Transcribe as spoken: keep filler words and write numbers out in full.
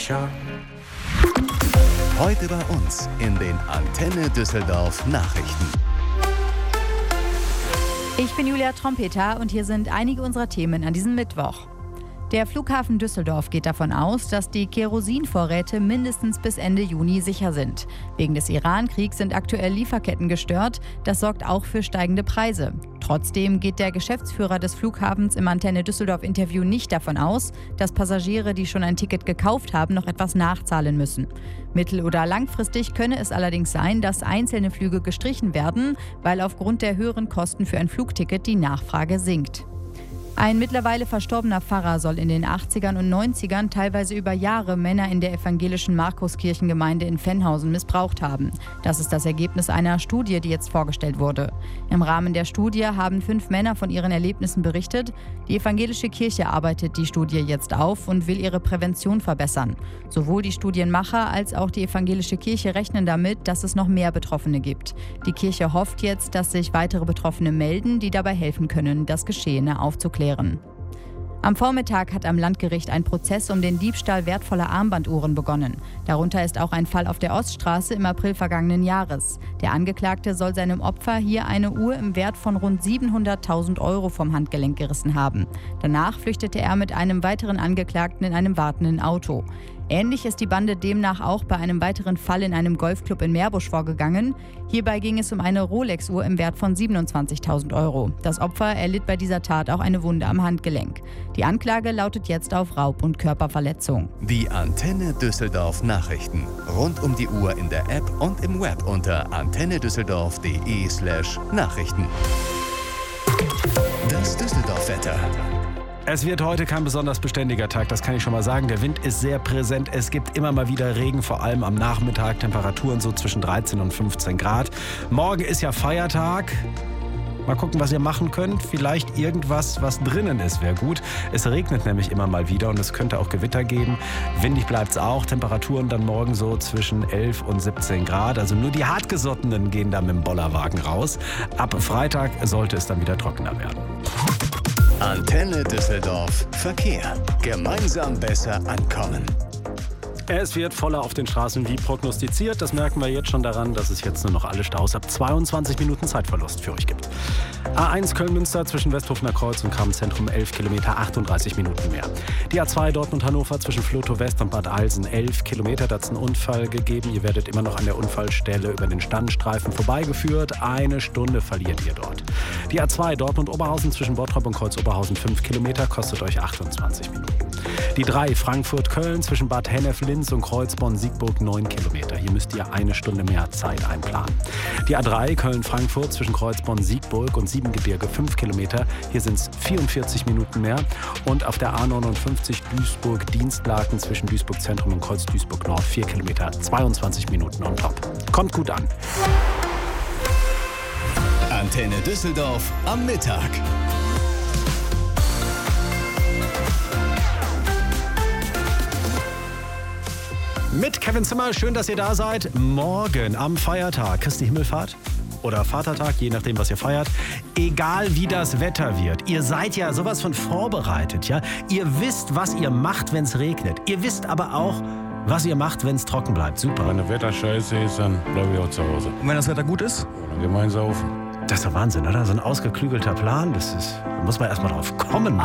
Schau. Heute bei uns in den Antenne Düsseldorf Nachrichten. Ich bin Julia Trompeter und hier sind einige unserer Themen an diesem Mittwoch. Der Flughafen Düsseldorf geht davon aus, dass die Kerosinvorräte mindestens bis Ende Juni sicher sind. Wegen des Iran-Kriegs sind aktuell Lieferketten gestört. Das sorgt auch für steigende Preise. Trotzdem geht der Geschäftsführer des Flughafens im Antenne Düsseldorf-Interview nicht davon aus, dass Passagiere, die schon ein Ticket gekauft haben, noch etwas nachzahlen müssen. Mittel- oder langfristig könne es allerdings sein, dass einzelne Flüge gestrichen werden, weil aufgrund der höheren Kosten für ein Flugticket die Nachfrage sinkt. Ein mittlerweile verstorbener Pfarrer soll in den achtzigern und neunzigern teilweise über Jahre Männer in der evangelischen Markuskirchengemeinde in Venhausen missbraucht haben. Das ist das Ergebnis einer Studie, die jetzt vorgestellt wurde. Im Rahmen der Studie haben fünf Männer von ihren Erlebnissen berichtet. Die evangelische Kirche arbeitet die Studie jetzt auf und will ihre Prävention verbessern. Sowohl die Studienmacher als auch die evangelische Kirche rechnen damit, dass es noch mehr Betroffene gibt. Die Kirche hofft jetzt, dass sich weitere Betroffene melden, die dabei helfen können, das Geschehene aufzuklären. Am Vormittag hat am Landgericht ein Prozess um den Diebstahl wertvoller Armbanduhren begonnen. Darunter ist auch ein Fall auf der Oststraße im April vergangenen Jahres. Der Angeklagte soll seinem Opfer hier eine Uhr im Wert von rund siebenhunderttausend Euro vom Handgelenk gerissen haben. Danach flüchtete er mit einem weiteren Angeklagten in einem wartenden Auto. Ähnlich ist die Bande demnach auch bei einem weiteren Fall in einem Golfclub in Meerbusch vorgegangen. Hierbei ging es um eine Rolex-Uhr im Wert von siebenundzwanzigtausend Euro. Das Opfer erlitt bei dieser Tat auch eine Wunde am Handgelenk. Die Anklage lautet jetzt auf Raub und Körperverletzung. Die Antenne Düsseldorf Nachrichten. Rund um die Uhr in der App und im Web unter antennedüsseldorf.de slash Nachrichten. Das Düsseldorf-Wetter. Es wird heute kein besonders beständiger Tag, das kann ich schon mal sagen. Der Wind ist sehr präsent. Es gibt immer mal wieder Regen, vor allem am Nachmittag. Temperaturen so zwischen dreizehn und fünfzehn Grad. Morgen ist ja Feiertag. Mal gucken, was ihr machen könnt. Vielleicht irgendwas, was drinnen ist, wäre gut. Es regnet nämlich immer mal wieder und es könnte auch Gewitter geben. Windig bleibt es auch. Temperaturen dann morgen so zwischen elf und siebzehn Grad. Also nur die Hartgesottenen gehen da mit dem Bollerwagen raus. Ab Freitag sollte es dann wieder trockener werden. Antenne Düsseldorf Verkehr. Gemeinsam besser ankommen. Es wird voller auf den Straßen wie prognostiziert. Das merken wir jetzt schon daran, dass es jetzt nur noch alle Staus ab zweiundzwanzig Minuten Zeitverlust für euch gibt. A eins Köln-Münster zwischen Westhofener Kreuz und Kammzentrum elf Kilometer, achtunddreißig Minuten mehr. Die A zwei Dortmund-Hannover zwischen Flotow West und Bad Eilsen elf Kilometer. Da hat es einen Unfall gegeben. Ihr werdet immer noch an der Unfallstelle über den Standstreifen vorbeigeführt. Eine Stunde verliert ihr dort. Die A zwei Dortmund-Oberhausen zwischen Bottrop und Kreuz-Oberhausen fünf Kilometer, kostet euch achtundzwanzig Minuten. Die drei Frankfurt-Köln zwischen Bad Hennef-Linz und Kreuzborn-Siegburg neun Kilometer. Hier müsst ihr eine Stunde mehr Zeit einplanen. Die A drei Köln-Frankfurt zwischen Kreuzborn-Siegburg und Siebengebirge fünf Kilometer. Hier sind es vierundvierzig Minuten mehr. Und auf der A neunundfünfzig Duisburg-Dienstlaken zwischen Duisburg-Zentrum und Kreuz-Duisburg-Nord vier Kilometer, zweiundzwanzig Minuten on top. Kommt gut an. Antenne Düsseldorf am Mittag. Mit Kevin Zimmer, schön, dass ihr da seid. Morgen am Feiertag, Christi Himmelfahrt oder Vatertag, je nachdem, was ihr feiert. Egal wie das Wetter wird, ihr seid ja sowas von vorbereitet, ja? Ihr wisst, was ihr macht, wenn es regnet. Ihr wisst aber auch, was ihr macht, wenn es trocken bleibt. Super. Wenn das Wetter scheiße ist, dann bleibe ich auch zu Hause. Und wenn das Wetter gut ist? Dann gehen wir ins Saufen. Das ist doch Wahnsinn, oder? So ein ausgeklügelter Plan, das ist, da muss man erst mal drauf kommen.